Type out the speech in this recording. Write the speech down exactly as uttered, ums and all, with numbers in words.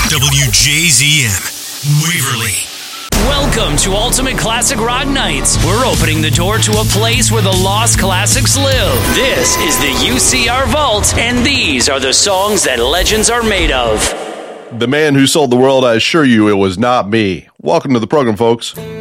W J Z M, Waverly. Welcome to Ultimate Classic Rock Nights. We're opening the door to a place where the lost classics live. This is the U C R Vault, and these are the songs that legends are made of. The man who sold the world, I assure you it was not me. Welcome to the program, folks.